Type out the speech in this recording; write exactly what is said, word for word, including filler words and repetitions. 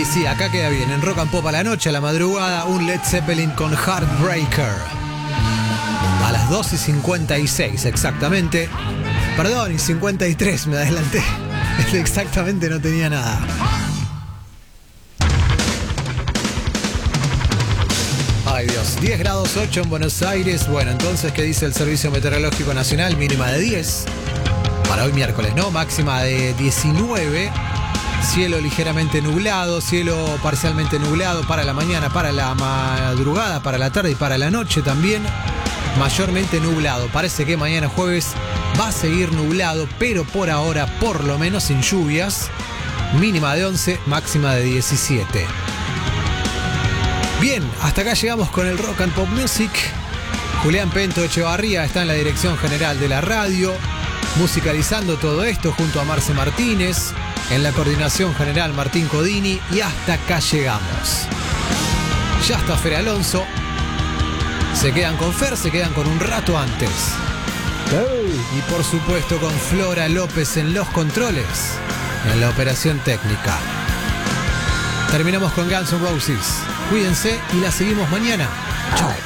sí, acá queda bien. En Rock and Pop a la noche, a la madrugada, un Led Zeppelin con Heartbreaker. A las dos y cincuenta y seis exactamente. Perdón, y cincuenta y tres me adelanté. Exactamente no tenía nada. Ay Dios, diez grados ocho en Buenos Aires. Bueno, entonces, ¿qué dice el Servicio Meteorológico Nacional? Mínima de diez. Para hoy miércoles, ¿no? Máxima de diecinueve. Cielo ligeramente nublado, cielo parcialmente nublado para la mañana, para la madrugada, para la tarde y para la noche también. Mayormente nublado. Parece que mañana jueves va a seguir nublado, pero por ahora, por lo menos sin lluvias. Mínima de once, máxima de diecisiete. Bien, hasta acá llegamos con el Rock and Pop Music. Julián Pento Echevarría está en la dirección general de la radio, musicalizando todo esto junto a Marce Martínez. En la coordinación general Martín Codini. Y hasta acá llegamos. Ya está Fer Alonso. Se quedan con Fer, se quedan con un rato antes. Y por supuesto con Flora López en los controles, en la operación técnica. Terminamos con Guns N' Roses. Cuídense y la seguimos mañana. Chau.